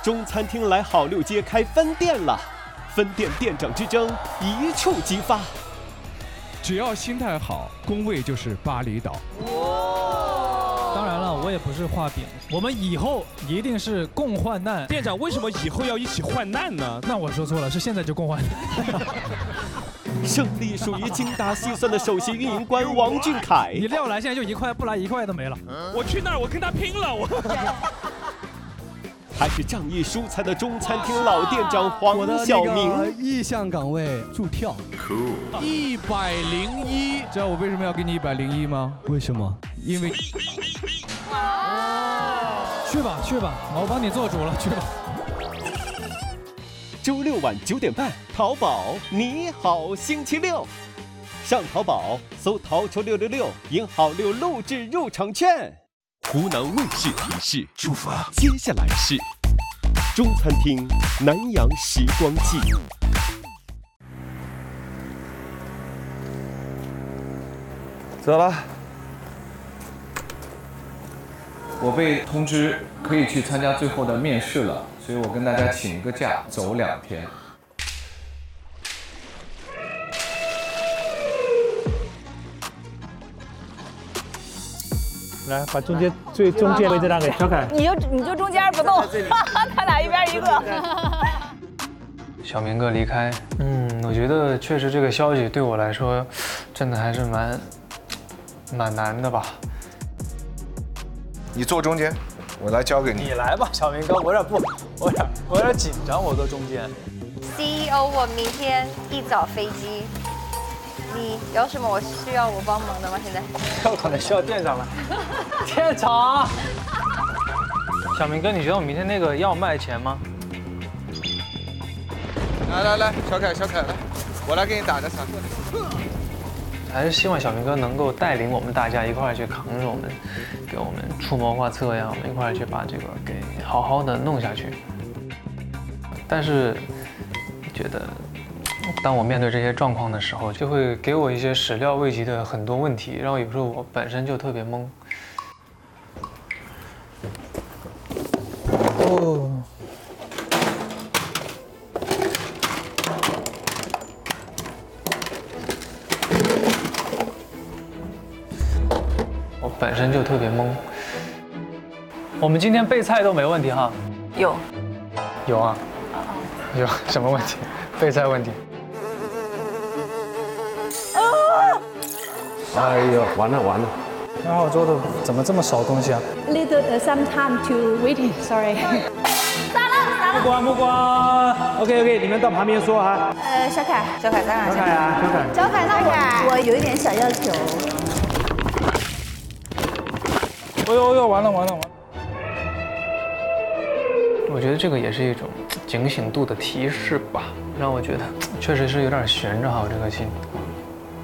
中餐厅来好六街开分店了，分店店长之争一触即发。 只要心态好，工位就是巴厘岛。 当然了，我也不是画饼，我们以后一定是共患难。 店长，为什么以后要一起患难呢？ 那我说错了，是现在就共患难。 胜利属于精打细算的首席运营官王俊凯。 你料来现在就1块，不来1块都没了。 我去那儿，我跟他拼了！我。 还是仗义疏财的中餐厅老店长黄晓明。 意向岗位助跳。 101，知道我为什么要给你101吗？ 为什么？ 因为。 去吧去吧，我帮你做主了，去吧。 周六晚9点半，淘宝你好星期六，上淘宝搜淘球666，赢好6录制入场券。湖南卫视提示出发，接下来是中餐厅南洋时光记。 走了。我被通知可以去参加最后的面试了，所以我跟大家请一个假，走2天。 来，把最中间位置让给小凯。 你就中间不动，他俩一边一个。 小明哥离开，我觉得确实这个消息对我来说，真的还是蛮难的吧。 你坐中间，我来交给你。 你来吧，小明哥，我有点紧张，我坐中间。 CEO， 我明天一早飞机，你有什么需要我帮忙的吗？现在？ 有可能需要店长了。店长， 小明哥，你觉得我明天那个要卖钱吗？ 来，小凯来，我来给你打个伞。 还是希望小明哥能够带领我们大家一块儿去扛着我们，给我们出谋划策呀，我们一块儿去把这个给好好的弄下去。但是觉得，当我面对这些状况的时候，就会给我一些始料未及的很多问题，然后有时候我本身就特别懵。 哦。 本身就特别懵。我们今天备菜都没问题哈？有啊，有什么问题？备菜问题。 哎呦，完了！ 然后我做的怎么这么少东西啊 ？Little some time to waiting. Sorry. 目光 ，OK， 你们到旁边说哈。 小凯在哪？ 小凯啊， 小凯，那我有一点小要求。 哎呦，完了！ 我觉得这个也是一种警醒度的提示吧，让我觉得确实是有点悬着哈，这个心。